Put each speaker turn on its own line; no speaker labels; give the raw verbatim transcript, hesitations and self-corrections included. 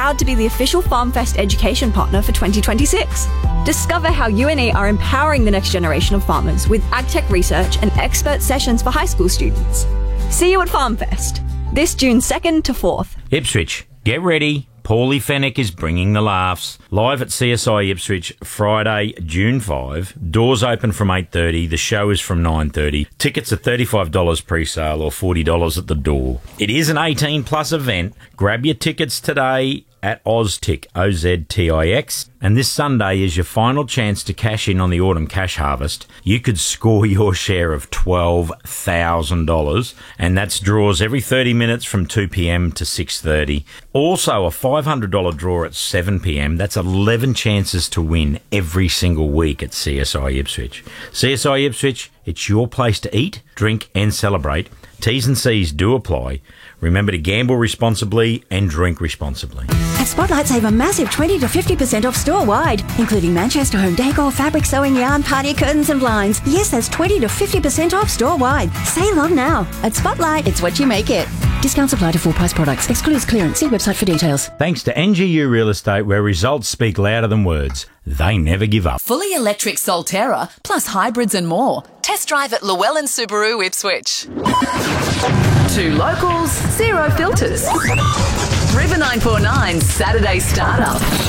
proud to be the official FarmFest education partner for twenty twenty-six. Discover how U N E are empowering the next generation of farmers with agtech research and expert sessions for high school students. See you at FarmFest, this June second to fourth.
Ipswich, get ready. Paulie Fennick is bringing the laughs. Live at C S I Ipswich, Friday, June fifth. Doors open from eight thirty. The show is from nine thirty. Tickets are thirty-five dollars pre-sale or forty dollars at the door. It is an eighteen plus event. Grab your tickets today at Oztix, O Z T I X. And this Sunday is your final chance to cash in on the autumn cash harvest. You could score your share of twelve thousand dollars, and that's draws every thirty minutes from two p.m. to six thirty. Also, a five hundred dollars draw at seven p.m. That's eleven chances to win every single week at C S I Ipswich. C S I Ipswich, it's your place to eat, drink and celebrate. T's and C's do apply. Remember to gamble responsibly and drink responsibly.
At Spotlight, save a massive twenty to fifty percent off store-wide, including Manchester home decor, fabric sewing, yarn, party curtains and blinds. Yes, that's twenty to fifty percent off store-wide. Save on now. At Spotlight, it's what you make it. Discounts apply to full-price products. Excludes clearance. See website for details.
Thanks to N G U Real Estate, where results speak louder than words. They never give up.
Fully electric Solterra, plus hybrids and more. Test drive at Llewellyn Subaru Ipswich. Two locals, zero filters. River nine four nine Saturday Startup.